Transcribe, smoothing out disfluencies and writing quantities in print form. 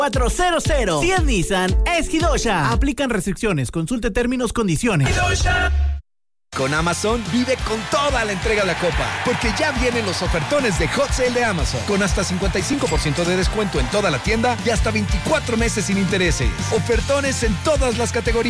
400. Si es Nissan, es Hidosha. Aplican restricciones. Consulte términos, condiciones. Con Amazon vive con toda la entrega de la copa, porque ya vienen los ofertones de Hot Sale de Amazon, con hasta 55% de descuento en toda la tienda y hasta 24 meses sin intereses. Ofertones en todas las categorías.